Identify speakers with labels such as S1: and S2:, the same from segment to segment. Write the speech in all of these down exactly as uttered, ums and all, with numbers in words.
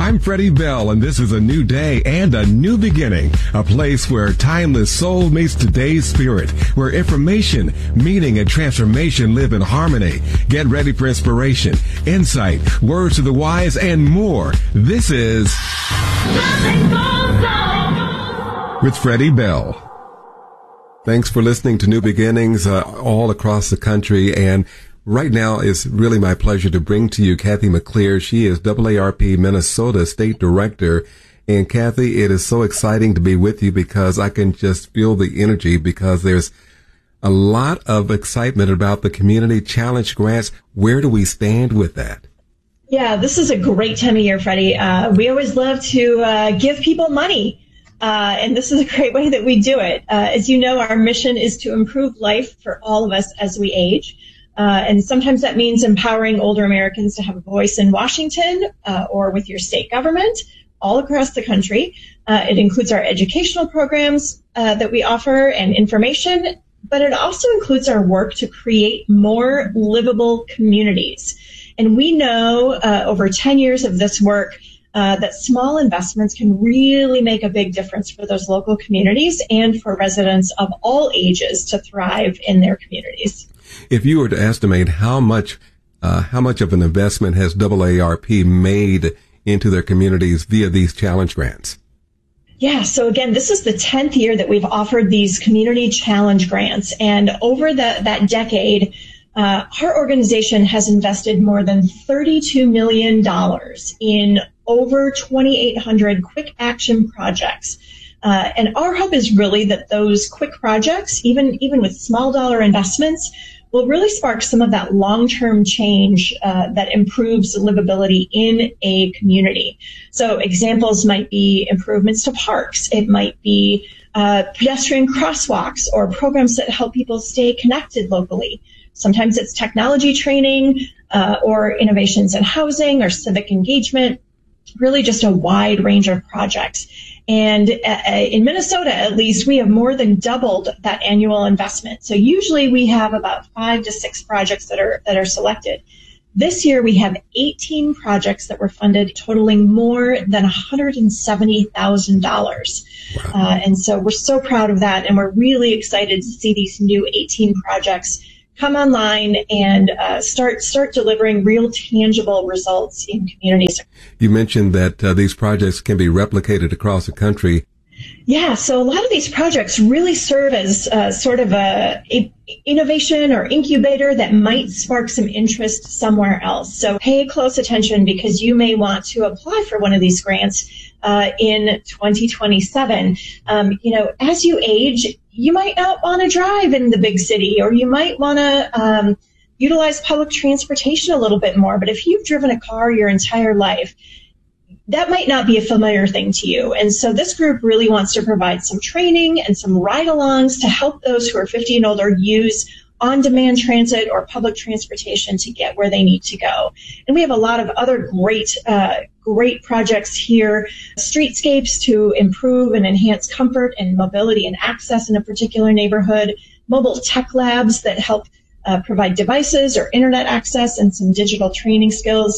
S1: I'm Freddie Bell, and this is a new day and a new beginning, a place where timeless soul meets today's spirit, where information, meaning, and transformation live in harmony. Get ready for inspiration, insight, words to the wise, and more. This is with Freddie Bell. Thanks for listening to New Beginnings uh, all across the country, and right now, it's really my pleasure to bring to you Kathy McClear. She is A A R P Minnesota State Director. And Kathy, it is so exciting to be with you because I can just feel the energy, because there's a lot of excitement about the Community Challenge grants. Where do we stand with that?
S2: Yeah, this is a great time of year, Freddie. Uh, we always love to uh, give people money. Uh, and this is a great way that we do it. Uh, as you know, our mission is to improve life for all of us as we age. Uh, and sometimes that means empowering older Americans to have a voice in Washington uh, or with your state government all across the country. Uh, it includes our educational programs uh, that we offer and information, but it also includes our work to create more livable communities. And we know uh, over ten years of this work uh, that small investments can really make a big difference for those local communities and for residents of all ages to thrive in their communities.
S1: If you were to estimate how much, uh, how much of an investment has A A R P made into their communities via these challenge grants?
S2: Yeah. So again, this is the tenth year that we've offered these community challenge grants. And over the, that decade, uh, our organization has invested more than thirty-two million dollars in over twenty-eight hundred quick action projects. Uh, and our hope is really that those quick projects, even, even with small dollar investments, will really spark some of that long-term change uh, that improves livability in a community. So examples might be improvements to parks. It might be uh, pedestrian crosswalks or programs that help people stay connected locally. Sometimes it's technology training uh, or innovations in housing or civic engagement, really just a wide range of projects. And uh, in Minnesota, at least, we have more than doubled that annual investment. So usually we have about five to six projects that are that are selected. This year we have eighteen projects that were funded, totaling more than one hundred seventy thousand dollars. Wow. Uh, and so we're so proud of that, and we're really excited to see these new eighteen projects come online and uh, start start delivering real tangible results in communities.
S1: You mentioned that uh, these projects can be replicated across the country.
S2: Yeah, so a lot of these projects really serve as uh, sort of a, a innovation or incubator that might spark some interest somewhere else. So pay close attention, because you may want to apply for one of these grants uh, in twenty twenty-seven. Um, you know, as you age, you might not want to drive in the big city, or you might want to um, utilize public transportation a little bit more. But if you've driven a car your entire life, that might not be a familiar thing to you. And so this group really wants to provide some training and some ride-alongs to help those who are fifty and older use on-demand transit or public transportation to get where they need to go. And we have a lot of other great, uh, great projects here. Streetscapes to improve and enhance comfort and mobility and access in a particular neighborhood. Mobile tech labs that help uh, provide devices or internet access and some digital training skills.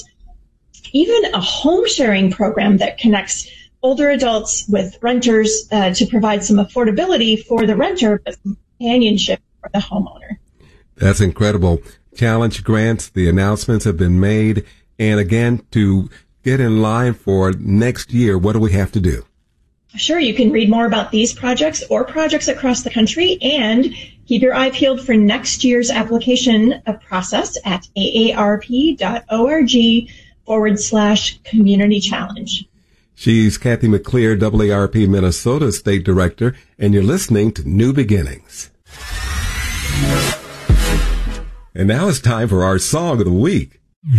S2: Even a home sharing program that connects older adults with renters uh, to provide some affordability for the renter, but companionship for the homeowner.
S1: That's incredible. Challenge grants, the announcements have been made. And again, to get in line for next year, what do we have to do?
S2: Sure, you can read more about these projects or projects across the country, and keep your eye peeled for next year's application process at aarp.org forward slash community challenge.
S1: She's Kathy McClear, A A R P Minnesota State Director, and you're listening to New Beginnings. And now it's time for our Song of the Week.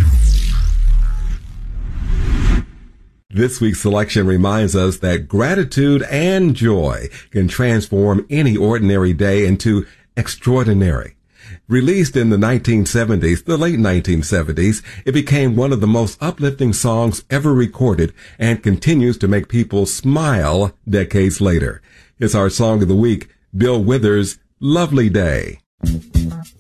S1: This week's selection reminds us that gratitude and joy can transform any ordinary day into extraordinary. Released in the nineteen seventies, the late nineteen seventies, it became one of the most uplifting songs ever recorded and continues to make people smile decades later. It's our Song of the Week, Bill Withers' Lovely Day.